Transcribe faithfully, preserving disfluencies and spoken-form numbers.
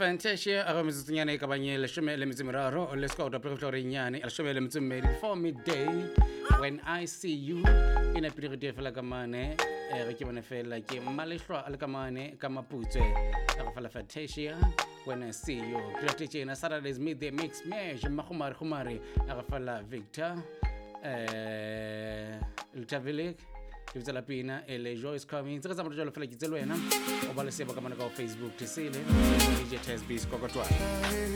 Fantasia a metsotso e ka banye leshome le metso e meraro. Let's go to Pretoria-nyane leshome le metso e mmedi for midday when I see you in a period fela ka mane re ke bone fela ke mmalehlo a le ka mane ka maputswe a fela Fantasia when I see you Pretoria Saturday's midday mix mesh magumari khumari a fela Victor eh Lutavilik It's la pina e le joy is coming. Tse tsa mo jalo fela ke tse le wena o ba le seba ka mana ka Facebook tsele D J Test Beats kokotwa.